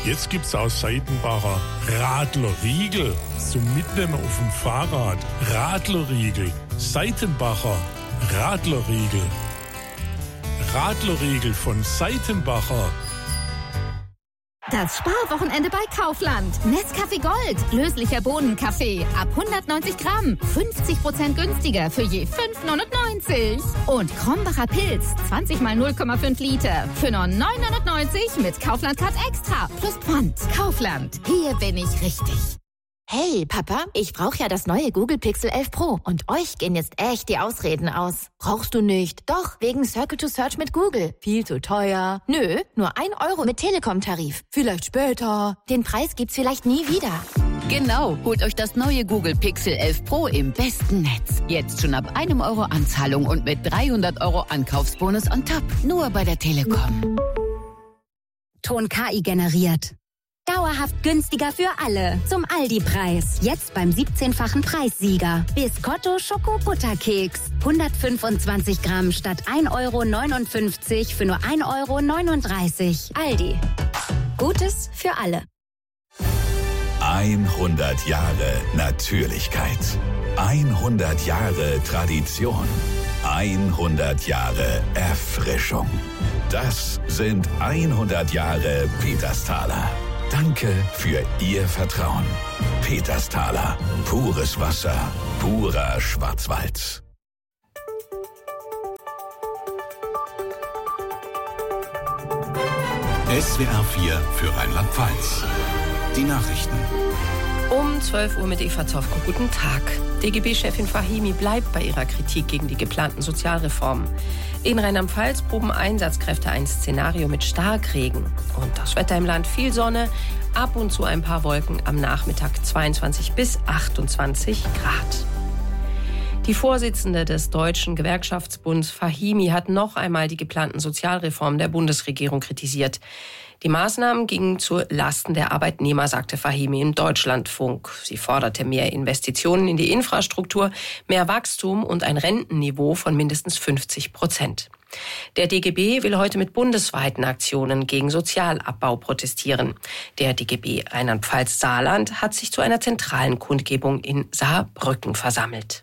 Jetzt gibt's aus Seitenbacher Radlerriegel zum Mitnehmen auf dem Fahrrad. Radlerriegel, Seitenbacher Radlerriegel. Radlerriegel von Seitenbacher. Das Sparwochenende bei Kaufland. Nescafé Gold, löslicher Bohnenkaffee ab 190 Gramm, 50% günstiger für je 5,99. Und Krombacher Pilz, 20 mal 0,5 Liter für nur 9,99 mit Kaufland Card Extra plus Pfand. Kaufland, hier bin ich richtig. Hey, Papa, ich brauche ja das neue Google Pixel 11 Pro und euch gehen jetzt echt die Ausreden aus. Brauchst du nicht? Doch, wegen Circle to Search mit Google. Viel zu teuer. Nö, nur 1 Euro mit Telekom-Tarif. Vielleicht später. Den Preis gibt's vielleicht nie wieder. Genau, holt euch das neue Google Pixel 11 Pro im besten Netz. Jetzt schon ab 1 Euro Anzahlung und mit 300 Euro Ankaufsbonus on top. Nur bei der Telekom. Ton KI generiert. Dauerhaft günstiger für alle. Zum Aldi-Preis. Jetzt beim 17-fachen Preissieger. Biscotto Schoko-Butterkeks. 125 Gramm statt 1,59 € für nur 1,39 €. Aldi. Gutes für alle. 100 Jahre Natürlichkeit. 100 Jahre Tradition. 100 Jahre Erfrischung. Das sind 100 Jahre Petersthaler. Danke für Ihr Vertrauen. Petersthaler. Pures Wasser. Purer Schwarzwald. SWR 4 für Rheinland-Pfalz. Die Nachrichten. Um 12 Uhr mit Eva Zofko. Guten Tag. DGB-Chefin Fahimi bleibt bei ihrer Kritik gegen die geplanten Sozialreformen. In Rheinland-Pfalz proben Einsatzkräfte ein Szenario mit Starkregen. Und das Wetter im Land: viel Sonne, ab und zu ein paar Wolken, am Nachmittag 22 bis 28 Grad. Die Vorsitzende des Deutschen Gewerkschaftsbunds Fahimi hat noch einmal die geplanten Sozialreformen der Bundesregierung kritisiert. Die Maßnahmen gingen zu Lasten der Arbeitnehmer, sagte Fahimi im Deutschlandfunk. Sie forderte mehr Investitionen in die Infrastruktur, mehr Wachstum und ein Rentenniveau von mindestens 50%. Der DGB will heute mit bundesweiten Aktionen gegen Sozialabbau protestieren. Der DGB Rheinland-Pfalz-Saarland hat sich zu einer zentralen Kundgebung in Saarbrücken versammelt.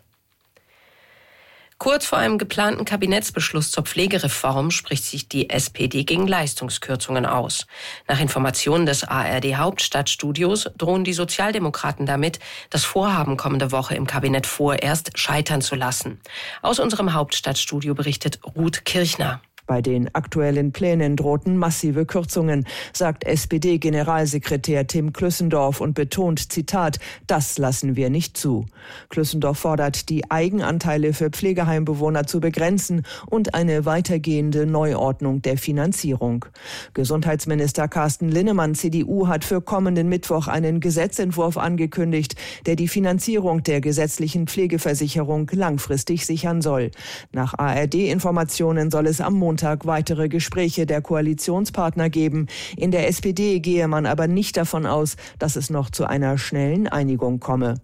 Kurz vor einem geplanten Kabinettsbeschluss zur Pflegereform spricht sich die SPD gegen Leistungskürzungen aus. Nach Informationen des ARD-Hauptstadtstudios drohen die Sozialdemokraten damit, das Vorhaben kommende Woche im Kabinett vorerst scheitern zu lassen. Aus unserem Hauptstadtstudio berichtet Ruth Kirchner. Bei den aktuellen Plänen drohten massive Kürzungen, sagt SPD-Generalsekretär Tim Klüssendorf und betont, Zitat, das lassen wir nicht zu. Klüssendorf fordert, die Eigenanteile für Pflegeheimbewohner zu begrenzen und eine weitergehende Neuordnung der Finanzierung. Gesundheitsminister Carsten Linnemann, CDU, hat für kommenden Mittwoch einen Gesetzentwurf angekündigt, der die Finanzierung der gesetzlichen Pflegeversicherung langfristig sichern soll. Nach ARD-Informationen soll es am Montag weitere Gespräche der Koalitionspartner geben. In der SPD gehe man aber nicht davon aus, dass es noch zu einer schnellen Einigung komme.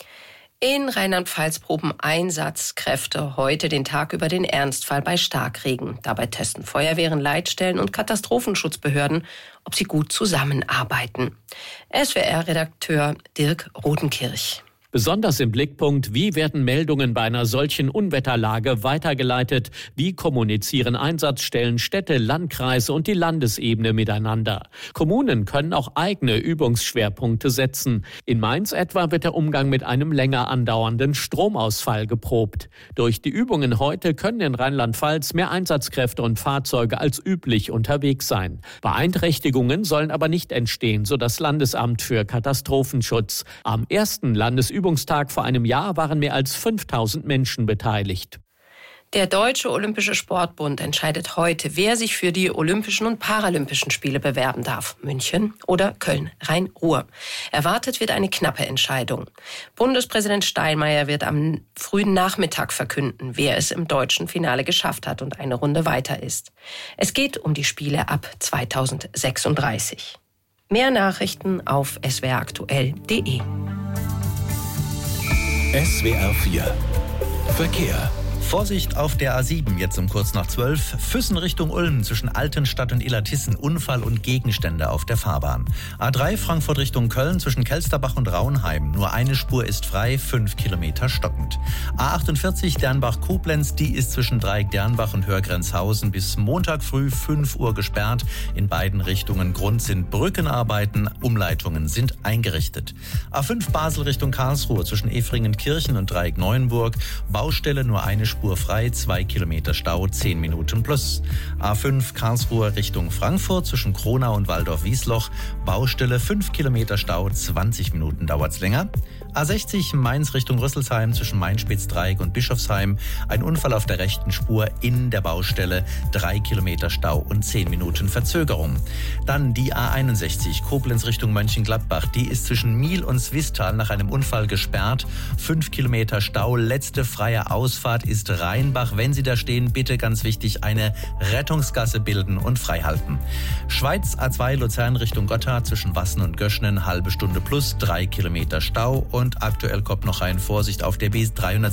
In Rheinland-Pfalz proben Einsatzkräfte heute den Tag über den Ernstfall bei Starkregen. Dabei testen Feuerwehren, Leitstellen und Katastrophenschutzbehörden, ob sie gut zusammenarbeiten. SWR-Redakteur Dirk Rodenkirch. Besonders im Blickpunkt, wie werden Meldungen bei einer solchen Unwetterlage weitergeleitet? Wie kommunizieren Einsatzstellen, Städte, Landkreise und die Landesebene miteinander? Kommunen können auch eigene Übungsschwerpunkte setzen. In Mainz etwa wird der Umgang mit einem länger andauernden Stromausfall geprobt. Durch die Übungen heute können in Rheinland-Pfalz mehr Einsatzkräfte und Fahrzeuge als üblich unterwegs sein. Beeinträchtigungen sollen aber nicht entstehen, so das Landesamt für Katastrophenschutz. Am ersten Landesübungstag vor einem Jahr waren mehr als 5000 Menschen beteiligt. Der Deutsche Olympische Sportbund entscheidet heute, wer sich für die Olympischen und Paralympischen Spiele bewerben darf. München oder Köln-Rhein-Ruhr. Erwartet wird eine knappe Entscheidung. Bundespräsident Steinmeier wird am frühen Nachmittag verkünden, wer es im deutschen Finale geschafft hat und eine Runde weiter ist. Es geht um die Spiele ab 2036. Mehr Nachrichten auf swraktuell.de. SWR 4 Verkehr. Vorsicht auf der A7, jetzt um kurz nach 12. Füssen Richtung Ulm zwischen Altenstadt und Illertissen. Unfall und Gegenstände auf der Fahrbahn. A3 Frankfurt Richtung Köln zwischen Kelsterbach und Raunheim. Nur eine Spur ist frei, 5 Kilometer stockend. A48 Dernbach-Koblenz, die ist zwischen Dreieck-Dernbach und Hörgrenzhausen bis Montag früh 5 Uhr gesperrt. In beiden Richtungen. Grund sind Brückenarbeiten, Umleitungen sind eingerichtet. A5 Basel Richtung Karlsruhe zwischen Efringen-Kirchen und Dreieck-Neuenburg. Baustelle, nur eine Spur frei, 2 Kilometer Stau, 10 Minuten plus. A5 Karlsruhe Richtung Frankfurt zwischen Kronau und Waldorf-Wiesloch. Baustelle, 5 Kilometer Stau, 20 Minuten dauert's länger. A60 Mainz Richtung Rüsselsheim zwischen Main-Spitz-Dreieck und Bischofsheim. Ein Unfall auf der rechten Spur in der Baustelle, 3 Kilometer Stau und 10 Minuten Verzögerung. Dann die A61 Koblenz Richtung Mönchengladbach. Die ist zwischen Miel und Swisttal nach einem Unfall gesperrt. 5 Kilometer Stau, letzte freie Ausfahrt ist Rheinbach. Wenn Sie da stehen, bitte ganz wichtig, eine Rettungsgasse bilden und freihalten. Schweiz A2 Luzern Richtung Gotthard zwischen Wassen und Göschnen, halbe Stunde plus, 3 Kilometer Stau. Und aktuell kommt noch rein Vorsicht auf der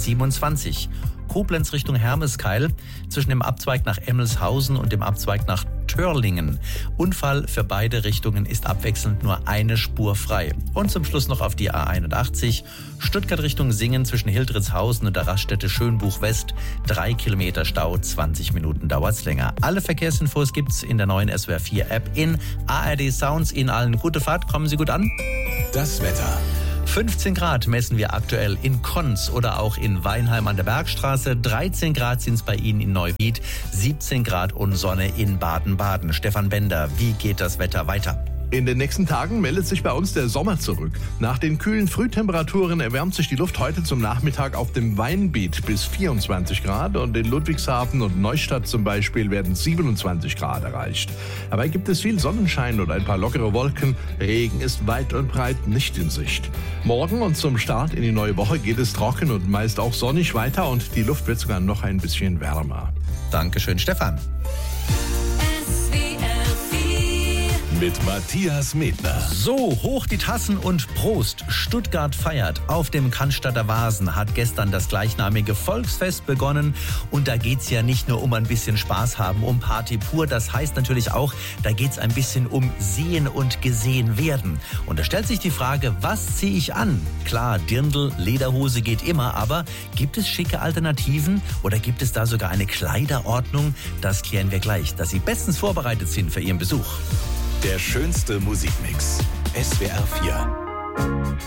B327. Koblenz Richtung Hermeskeil zwischen dem Abzweig nach Emmelshausen und dem Abzweig nach Törlingen. Unfall für beide Richtungen ist abwechselnd nur eine Spur frei. Und zum Schluss noch auf die A81. Stuttgart Richtung Singen zwischen Hildritzhausen und der Raststätte Schönbuch West. 3 Kilometer Stau, 20 Minuten dauert's länger. Alle Verkehrsinfos gibt's in der neuen SWR 4 App in ARD Sounds. Ihnen allen gute Fahrt, kommen Sie gut an. Das Wetter. 15 Grad messen wir aktuell in Konz oder auch in Weinheim an der Bergstraße. 13 Grad sind es bei Ihnen in Neuwied. 17 Grad und Sonne in Baden-Baden. Stefan Bender, wie geht das Wetter weiter? In den nächsten Tagen meldet sich bei uns der Sommer zurück. Nach den kühlen Frühtemperaturen erwärmt sich die Luft heute zum Nachmittag auf dem Weinbiet bis 24 Grad und in Ludwigshafen und Neustadt zum Beispiel werden 27 Grad erreicht. Dabei gibt es viel Sonnenschein und ein paar lockere Wolken. Regen ist weit und breit nicht in Sicht. Morgen und zum Start in die neue Woche geht es trocken und meist auch sonnig weiter und die Luft wird sogar noch ein bisschen wärmer. Dankeschön, Stefan. Mit Matthias Medner. So, hoch die Tassen und Prost. Stuttgart feiert. Auf dem Cannstatter Wasen hat gestern das gleichnamige Volksfest begonnen. Und da geht's ja nicht nur um ein bisschen Spaß haben, um Party pur. Das heißt natürlich auch, da geht's ein bisschen um Sehen und Gesehen werden. Und da stellt sich die Frage, was ziehe ich an? Klar, Dirndl, Lederhose geht immer, aber gibt es schicke Alternativen? Oder gibt es da sogar eine Kleiderordnung? Das klären wir gleich, dass Sie bestens vorbereitet sind für Ihren Besuch. Der schönste Musikmix. SWR 4.